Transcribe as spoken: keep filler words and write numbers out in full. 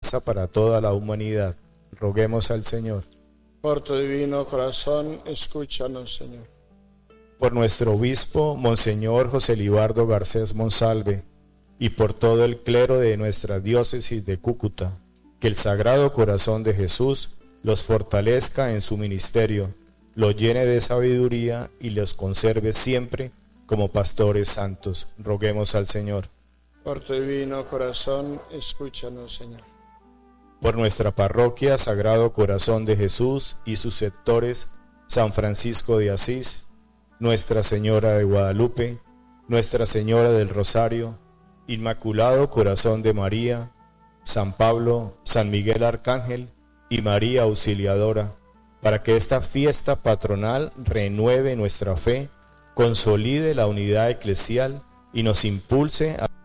esperanza para toda la humanidad. Roguemos al Señor. Por tu divino corazón, escúchanos, Señor. Por nuestro obispo, Monseñor José Libardo Garcés Monsalve, y por todo el clero de nuestra diócesis de Cúcuta, que el Sagrado Corazón de Jesús los fortalezca en su ministerio, los llene de sabiduría y los conserve siempre como pastores santos. Roguemos al Señor. Por tu divino corazón, escúchanos, Señor. Por nuestra parroquia Sagrado Corazón de Jesús y sus sectores, San Francisco de Asís, Nuestra Señora de Guadalupe, Nuestra Señora del Rosario, Inmaculado Corazón de María, San Pablo, San Miguel Arcángel y María Auxiliadora, para que esta fiesta patronal renueve nuestra fe, consolide la unidad eclesial y nos impulse a